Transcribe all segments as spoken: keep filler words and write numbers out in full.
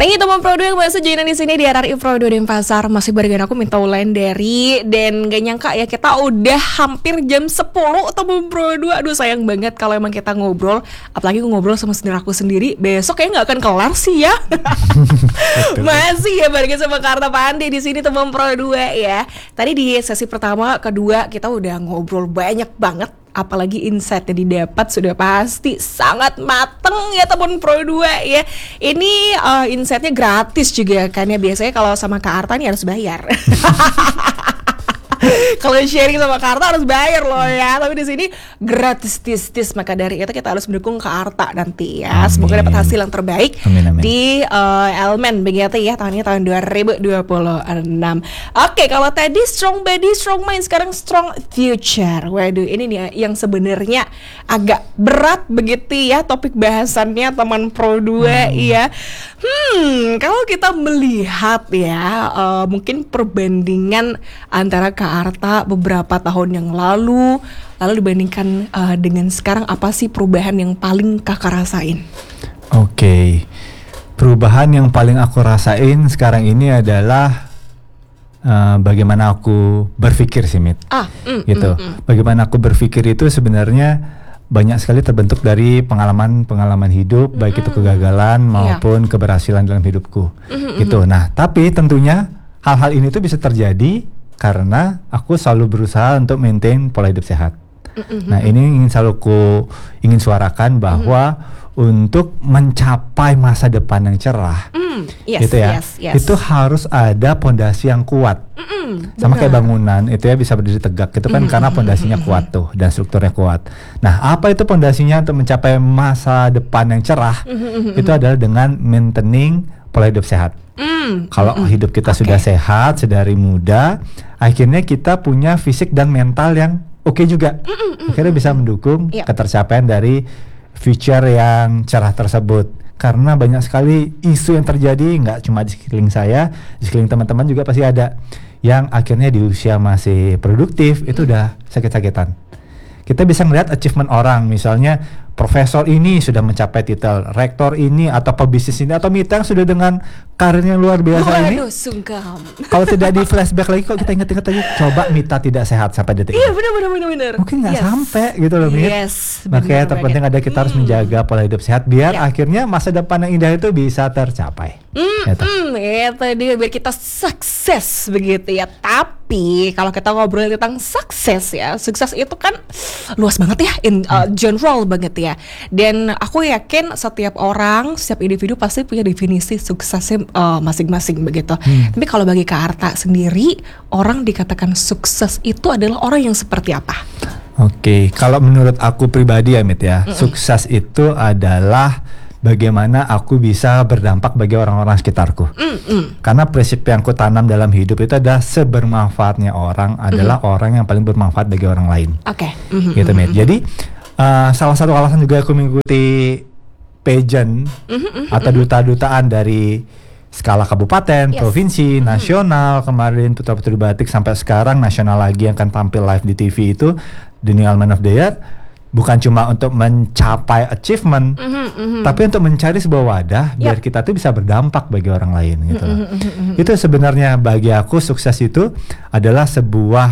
Hai teman Pro dua yang masih joinan di sini di R R I Pro dua Denpasar. Masih barengan aku Minta Wulandari. Dan gak nyangka ya kita udah hampir jam sepuluh teman Pro dua. Aduh sayang banget kalau emang kita ngobrol, apalagi aku ngobrol sama sendiri aku sendiri, besok kayaknya gak akan kelar sih ya. Masih ya barengan sama Karta Pandi di sini teman Pro dua ya. Tadi di sesi pertama, kedua kita udah ngobrol banyak banget. Apalagi insight yang didapat sudah pasti sangat mateng ya teman Pro dua ya. Ini uh, insightnya gratis juga kan ya. Biasanya kalau sama Kak Arta nih harus bayar. Kalau sharing sama Kak Arta harus bayar loh ya. Tapi di sini gratis tis-tis. Maka dari itu kita harus mendukung Kak Arta nanti ya. Amin. Semoga dapat hasil yang terbaik. Amin, amin. Di uh, Elmen begitu ya. Tahunnya tahun dua ribu dua puluh enam. Oke, kalau tadi strong body, strong mind, sekarang strong future. Waduh, ini nih yang sebenarnya agak berat begitu ya topik bahasannya teman Pro dua hmm. ya. Hmm, kalau kita melihat ya uh, mungkin perbandingan antara Kak Arta beberapa tahun yang lalu lalu dibandingkan uh, dengan sekarang, apa sih perubahan yang paling Kakak rasain? Oke, okay. Perubahan yang paling aku rasain sekarang ini adalah uh, bagaimana aku berpikir sih Mit. Ah, mm, gitu. Mm, mm. Bagaimana aku berpikir itu sebenarnya banyak sekali terbentuk dari pengalaman-pengalaman hidup, mm-hmm. baik itu kegagalan maupun yeah. keberhasilan dalam hidupku. Mm-hmm. Gitu. Nah, tapi tentunya hal-hal ini tuh bisa terjadi karena aku selalu berusaha untuk maintain pola hidup sehat. Mm-hmm. Nah, ini ingin selalu ku ingin suarakan bahwa mm-hmm. untuk mencapai masa depan yang cerah, mm, yes, gitu ya, yes, yes. itu harus ada pondasi yang kuat. Mm-hmm. Sama kayak bangunan itu ya bisa berdiri tegak, itu kan mm-hmm. karena pondasinya mm-hmm. kuat tuh dan strukturnya kuat. Nah, apa itu pondasinya untuk mencapai masa depan yang cerah? Mm-hmm. Itu adalah dengan maintaining pola hidup sehat. Mm. Kalau mm-hmm. hidup kita okay. sudah sehat sedari muda, akhirnya kita punya fisik dan mental yang oke okay juga. Mm-hmm. Akhirnya bisa mendukung yep. ketercapaian dari future yang cerah tersebut. Karena banyak sekali isu yang terjadi, nggak cuma di sekeliling saya, di sekeliling teman-teman juga pasti ada, yang akhirnya di usia masih produktif itu udah sakit-sakitan. Kita bisa melihat achievement orang, misalnya profesor ini sudah mencapai titel rektor ini, atau pebisnis ini, atau Mita yang sudah dengan karirnya luar biasa. Waduh, ini. Sungkam. Kalau tidak di flashback lagi, kalau kita ingat-ingat lagi, coba Mita tidak sehat sampai detik ini. Iya benar-benar benar. Mungkin nggak yes. sampai gitu loh Mit. Yes. Makanya terpenting ada kita hmm. harus menjaga pola hidup sehat biar yeah. akhirnya masa depan yang indah itu bisa tercapai. Hmm, gitu. Hmm, itu dia biar kita sukses begitu ya. Tapi kalau kita ngobrol tentang sukses ya, sukses itu kan luas banget ya, in uh, general banget ya. Dan aku yakin setiap orang, setiap individu pasti punya definisi suksesnya uh, masing-masing begitu. Hmm. Tapi kalau bagi Kak Arta sendiri, orang dikatakan sukses itu adalah orang yang seperti apa? Oke, okay. Kalau menurut aku pribadi ya Mit ya, Mm-mm. sukses itu adalah bagaimana aku bisa berdampak bagi orang-orang sekitarku. Mm-mm. Karena prinsip yang aku tanam dalam hidup itu adalah sebermanfaatnya orang adalah mm-hmm. orang yang paling bermanfaat bagi orang lain. Oke. Okay. Mm-hmm. Gitu Mit. Jadi uh, salah satu alasan juga aku mengikuti pageant mm-hmm. atau duta-dutaan dari skala kabupaten, yes. provinsi, mm-hmm. nasional, kemarin Putra-Putri Batik sampai sekarang nasional lagi yang akan tampil live di T V itu The New Elmen of the Year. Bukan cuma untuk mencapai achievement, mm-hmm, mm-hmm. tapi untuk mencari sebuah wadah yep. biar kita tuh bisa berdampak bagi orang lain gitu. Mm-hmm, mm-hmm. Itu sebenarnya bagi aku sukses itu adalah sebuah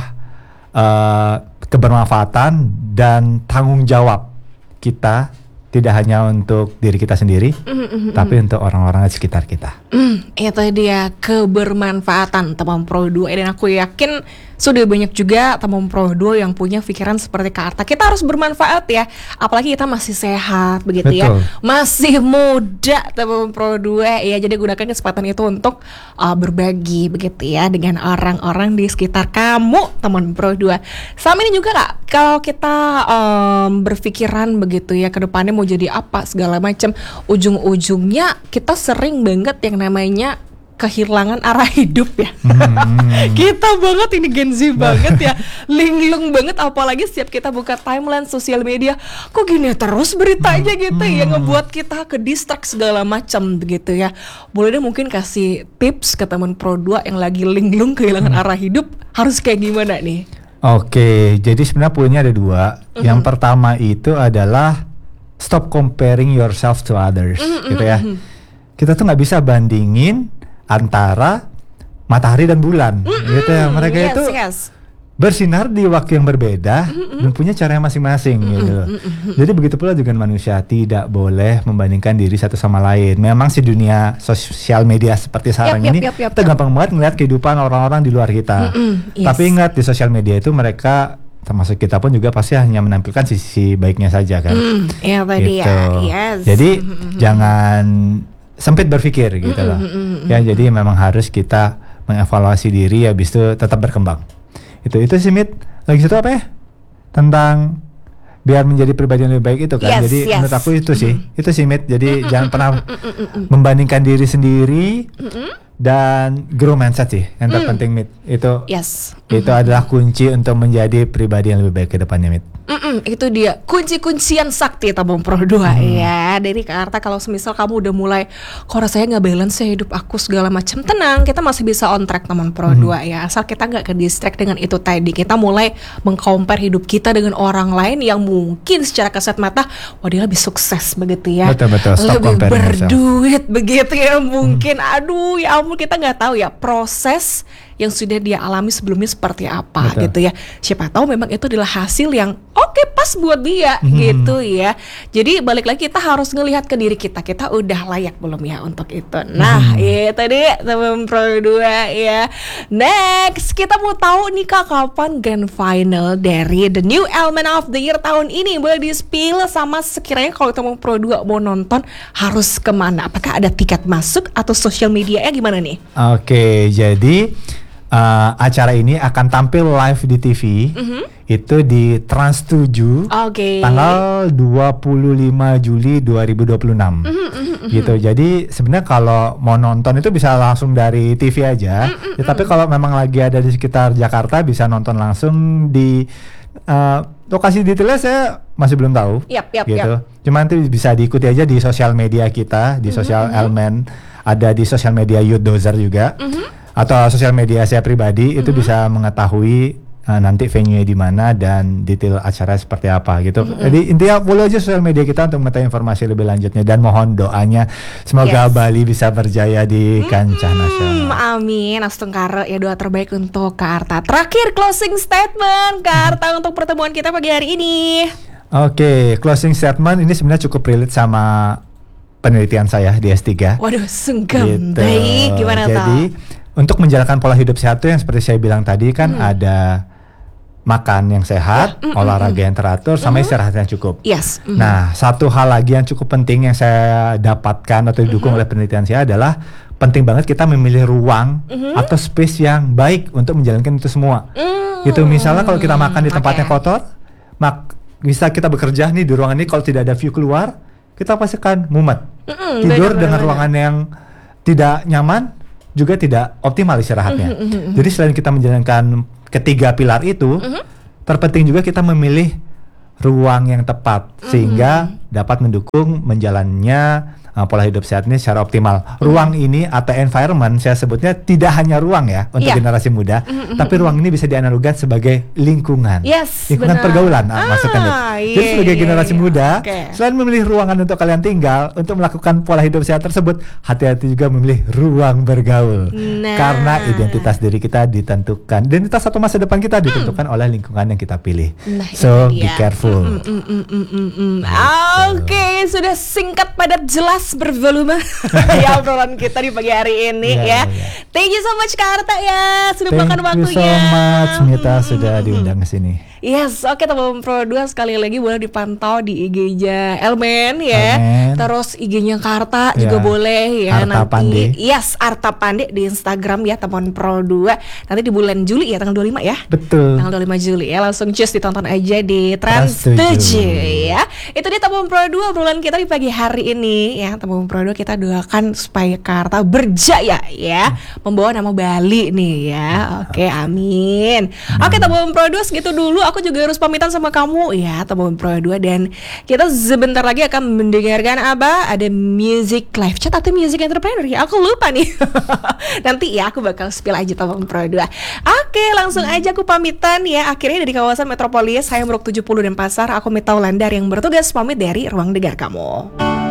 uh, kebermanfaatan dan tanggung jawab kita, tidak hanya untuk diri kita sendiri, mm-hmm, tapi untuk orang-orang di sekitar kita. Mm, itu dia kebermanfaatan teman Pro dua, dan aku yakin sudah banyak juga teman Pro dua yang punya pikiran seperti Kak Arta. Kita harus bermanfaat ya, apalagi kita masih sehat begitu. Betul. Ya, masih muda teman Pro dua ya. Jadi gunakan kesempatan itu untuk uh, berbagi begitu ya dengan orang-orang di sekitar kamu teman Pro dua. Sama ini juga Kak, kalau kita um, berpikiran begitu ya ke depannya mau jadi apa segala macam, ujung-ujungnya kita sering banget yang namanya kehilangan arah hidup ya. Hmm. Kita banget ini Gen Z banget ya, linglung banget, apalagi setiap kita buka timeline sosial media, kok gini terus beritanya gitu hmm. ya, ngebuat kita ke distract segala macam begitu ya. Boleh deh mungkin kasih tips ke teman Pro dua yang lagi linglung kehilangan hmm. arah hidup, harus kayak gimana nih? Oke, jadi sebenarnya poinnya ada dua. Mm-hmm. Yang pertama itu adalah stop comparing yourself to others, mm-hmm. gitu ya. kita tuh nggak bisa bandingin antara matahari dan bulan, mm-mm, gitu ya. Mereka yes, itu yes. bersinar di waktu yang berbeda, mm-mm, dan punya cara masing-masing, mm-mm, gitu. Mm-mm. Jadi begitu pula dengan manusia, tidak boleh membandingkan diri satu sama lain. Memang si dunia sosial media seperti sekarang yep, ini, yep, yep, kita yep. gampang banget melihat kehidupan orang-orang di luar kita. Mm-mm, yes. Tapi ingat, di sosial media itu mereka, termasuk kita pun juga pasti hanya menampilkan sisi baiknya saja kan. Mm, ya tadi gitu. Ya. Yes. Jadi mm-hmm. jangan sempit berpikir gitu mm-hmm. loh. Mm-hmm. Ya jadi memang harus kita mengevaluasi diri, habis itu tetap berkembang. Itu itu sih Mit. Lagi situ apa ya? Tentang biar menjadi pribadi yang lebih baik itu kan. Yes, jadi yes. menurut aku itu sih. Mm-hmm. Itu sih Mit. Jadi mm-hmm. jangan pernah mm-hmm. membandingkan diri sendiri. Mm-hmm. Dan grow mindset sih yang terpenting mm. Mit. Itu yes. itu mm-hmm. adalah kunci untuk menjadi pribadi yang lebih baik ke depannya Mit. Mm-mm, itu dia kunci-kuncian sakti tabung pro dua hmm. ya dari Karta. Kalau semisal kamu udah mulai kok rasanya nggak balance ya hidup aku segala macam, tenang, kita masih bisa on track teman pro dua hmm. ya, asal kita nggak ke distract dengan itu tadi. Kita mulai mengcompare hidup kita dengan orang lain yang mungkin secara kasat mata wah dia lebih sukses begitu ya, betul, betul. Stop lebih berduit yourself. Begitu ya mungkin hmm. aduh ya ampun, kita nggak tahu ya proses yang sudah dia alami sebelumnya seperti apa. Betul. Gitu ya. Siapa tahu memang itu adalah hasil yang oke okay, pas buat dia hmm. gitu ya. Jadi balik lagi kita harus ngelihat ke diri kita, kita udah layak belum ya untuk itu. Nah, hmm. itu dia teman pro dua ya. Next, kita mau tahu nih Kak, kapan grand final dari The New Element of the Year tahun ini? Boleh di-spill sama sekiranya kalau teman pro dua mau nonton harus kemana? Apakah ada tiket masuk atau sosial media ya gimana nih? Oke, okay, jadi Uh, acara ini akan tampil live di T V mm-hmm. itu di Trans tujuh okay. tanggal dua puluh lima Juli dua ribu dua puluh enam mm-hmm, mm-hmm. gitu. Jadi sebenarnya kalau mau nonton itu bisa langsung dari T V aja mm-hmm. ya, tapi kalau memang lagi ada di sekitar Jakarta bisa nonton langsung di uh, lokasi detailnya saya masih belum tahu yep, yep, gitu yep. Cuma nanti bisa diikuti aja di sosial media kita, di sosial mm-hmm. Elmen, ada di sosial media Youth Dozer juga mm-hmm. atau sosial media saya pribadi, mm-hmm. itu bisa mengetahui uh, nanti venue-nya di mana dan detail acara seperti apa gitu. Mm-hmm. Jadi intinya follow aja sosial media kita untuk mengetahui informasi lebih lanjutnya, dan mohon doanya semoga yes. Bali bisa berjaya di kancah mm-hmm. nasional. Amin. Astungkara ya, doa terbaik untuk Kak Arta. Terakhir closing statement Kak Arta mm-hmm. untuk pertemuan kita pagi hari ini. Oke, okay, closing statement ini sebenarnya cukup relate sama penelitian saya di S tiga. Waduh, senggam gitu. Baik, gimana Jadi, tahu? Untuk menjalankan pola hidup sehat itu yang seperti saya bilang tadi kan hmm. ada makan yang sehat, ya, mm, olahraga mm, yang teratur, sama mm, istirahat yang cukup. Yes. Mm. Nah, satu hal lagi yang cukup penting yang saya dapatkan atau didukung mm-hmm. oleh penelitian saya adalah penting banget kita memilih ruang mm-hmm. atau space yang baik untuk menjalankan itu semua. Mm. Gitu, misalnya kalau kita makan di tempat yang okay. kotor, mak bisa kita bekerja nih di ruangan ini, kalau tidak ada view keluar, kita pasti akan mumet. Mm-hmm. Tidur bener, dengan bener, ruangan bener. yang tidak nyaman, juga tidak optimal istirahatnya. Mm-hmm, mm-hmm. Jadi selain kita menjalankan ketiga pilar itu, mm-hmm. terpenting juga kita memilih ruang yang tepat mm-hmm. sehingga dapat mendukung menjalannya uh, pola hidup sehat ini secara optimal. Mm-hmm. Ruang ini atau environment saya sebutnya tidak hanya ruang ya untuk yeah. generasi muda, mm-hmm. tapi ruang ini bisa dianalogikan sebagai lingkungan. Yes, lingkungan benar. Pergaulan ah, maksudnya. Yeah, Jadi sebagai yeah, generasi yeah. muda, okay. selain memilih ruangan untuk kalian tinggal untuk melakukan pola hidup sehat tersebut, hati-hati juga memilih ruang bergaul. Nah. Karena identitas diri kita ditentukan, identitas satu masa depan kita ditentukan mm. oleh lingkungan yang kita pilih. Nah, so be careful. Mm, mm, mm, mm, mm, mm. Oke, okay, sudah singkat, padat, jelas, bervolume ya obrolan kita di pagi hari ini yeah, ya. Yeah. Thank you so much Kak Arta ya sudah makan waktunya. Thank you so much Mita hmm. sudah diundang ke sini. Yes, oke okay, teman Pro dua sekali lagi boleh dipantau di I G-nya Elmen ya. Amen. Terus I G-nya Kak Arta yeah. juga boleh ya. Arta nanti. Pande. Yes, Arta Pande di Instagram ya teman Pro dua. Nanti di bulan Juli ya, tanggal dua puluh lima ya. Betul. Tanggal dua puluh lima Juli ya, langsung cus ditonton aja di Trans tujuh ya. Itu dia teman Pro dua obrolan kita di pagi hari ini ya. Teman Pro dua, kita doakan supaya Kak Arta berjaya ya, hmm. membawa nama Bali nih ya. Oke, okay, amin. Hmm. Oke, okay, teman Pro dua segitu dulu. Aku juga harus pamitan sama kamu ya teman Pro dua, dan kita sebentar lagi akan mendengarkan apa? Ada music live chat atau music entrepreneur ya? Aku lupa nih. Nanti ya aku bakal spill aja teman Pro dua. Oke, langsung aja aku pamitan ya. Akhirnya dari kawasan Metropolis, saya Meruk tujuh puluh dan Pasar, aku Mita Wulandar yang bertugas pamit dari ruang dengar kamu.